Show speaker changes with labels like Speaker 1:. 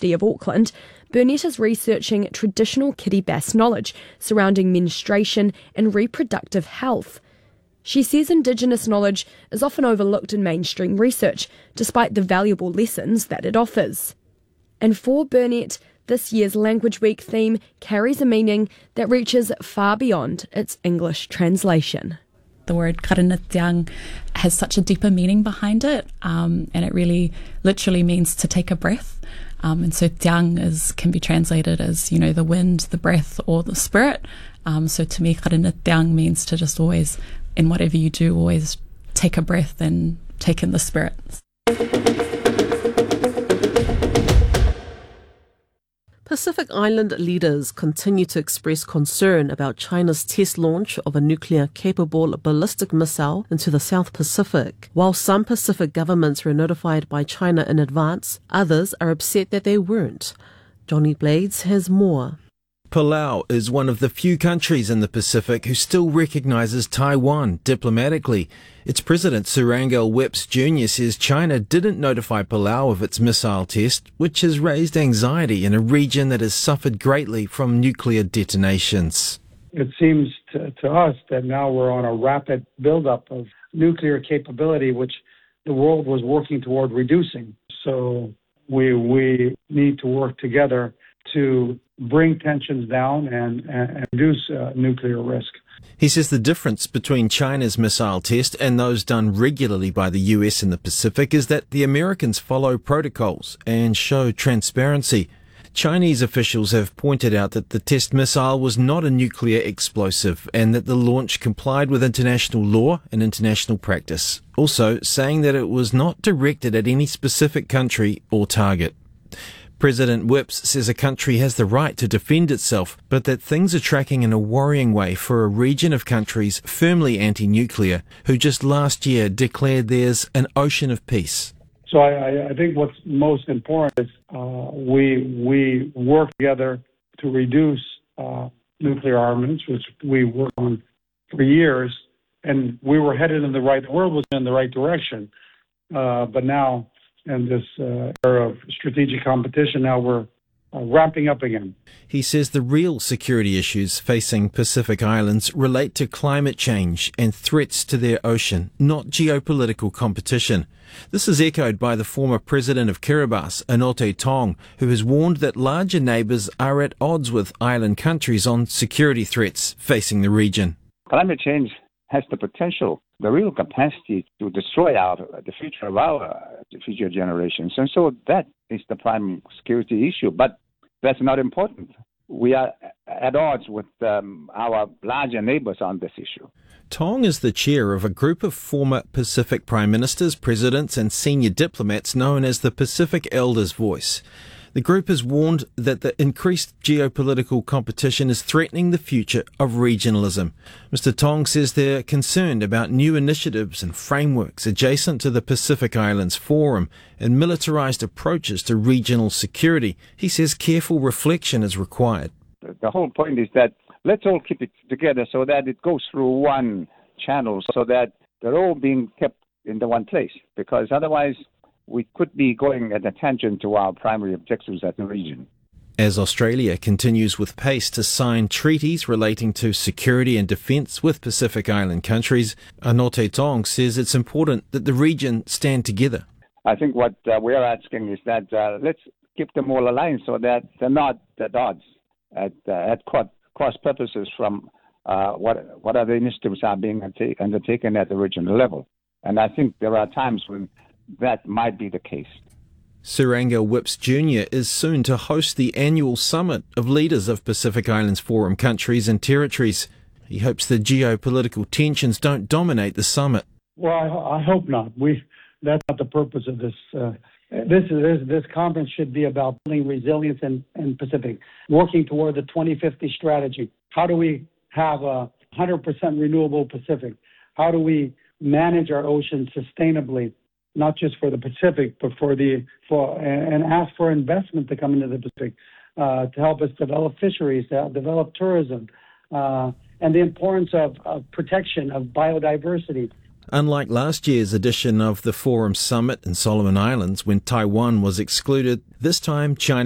Speaker 1: University of Auckland, Burnett is researching traditional Kiribati knowledge surrounding menstruation and reproductive health. She says Indigenous knowledge is often overlooked in mainstream research, despite the valuable lessons that it offers. And for Burnett, this year's Language Week theme carries a meaning that reaches far beyond its English translation.
Speaker 2: The word karanatiang has such a deeper meaning behind it, and it really literally means to take a breath. And so tiang can be translated as, the wind, the breath, or the spirit. So to me, karanatiang means to just always, in whatever you do, always take a breath and take in the spirit.
Speaker 3: Pacific Island leaders continue to express concern about China's test launch of a nuclear-capable ballistic missile into the South Pacific. While some Pacific governments were notified by China in advance, others are upset that they weren't. Johnny Blades has more.
Speaker 4: Palau is one of the few countries in the Pacific who still recognises Taiwan diplomatically. Its president, Surangel Whipps Jr. says China didn't notify Palau of its missile test, which has raised anxiety in a region that has suffered greatly from nuclear detonations.
Speaker 5: It seems to us that now we're on a rapid buildup of nuclear capability, which the world was working toward reducing. So we need to work together to bring tensions down and reduce nuclear risk.
Speaker 4: He says the difference between China's missile test and those done regularly by the US in the Pacific is that the Americans follow protocols and show transparency. Chinese officials have pointed out that the test missile was not a nuclear explosive and that the launch complied with international law and international practice, also saying that it was not directed at any specific country or target. President Whipps says a country has the right to defend itself, but that things are tracking in a worrying way for a region of countries firmly anti-nuclear who just last year declared theirs an ocean of peace.
Speaker 5: So I think what's most important is we work together to reduce nuclear armaments, which we worked on for years, and we were headed in the world was in the right direction. But now, in this era of strategic competition, now we're ramping up again.
Speaker 4: He says the real security issues facing Pacific Islands relate to climate change and threats to their ocean, not geopolitical competition. This is echoed by the former president of Kiribati, Anote Tong, who has warned that larger neighbours are at odds with island countries on security threats facing the region.
Speaker 6: Climate change has the potential, the real capacity to destroy the future of our future generations. And so that is the prime security issue. But that's not important. We are at odds with our larger neighbors on this issue.
Speaker 4: Tong is the chair of a group of former Pacific prime ministers, presidents and senior diplomats known as the Pacific Elders' Voice. The group has warned that the increased geopolitical competition is threatening the future of regionalism. Mr. Tong says they're concerned about new initiatives and frameworks adjacent to the Pacific Islands Forum and militarized approaches to regional security. He says careful reflection is required.
Speaker 6: The whole point is that let's all keep it together so that it goes through one channel, so that they're all being kept in the one place, because otherwise we could be going at a tangent to our primary objectives at the region.
Speaker 4: As Australia continues with pace to sign treaties relating to security and defence with Pacific Island countries, Anote Tong says it's important that the region stand together.
Speaker 6: I think what we are asking is that let's keep them all aligned so that they're not at odds, at cross purposes from what other initiatives are being undertaken at the regional level. And I think there are times when that might be the case.
Speaker 4: Surangel Whipps Jr. is soon to host the annual summit of leaders of Pacific Islands Forum countries and territories. He hopes the geopolitical tensions don't dominate the summit.
Speaker 5: Well, I hope not. That's not the purpose of this. This conference should be about building resilience in Pacific, working toward the 2050 strategy. How do we have a 100% renewable Pacific? How do we manage our oceans sustainably? Not just for the Pacific, but and ask for investment to come into the Pacific to help us develop fisheries, to develop tourism, and the importance of protection of biodiversity.
Speaker 4: Unlike last year's edition of the Forum Summit in Solomon Islands, when Taiwan was excluded, this time China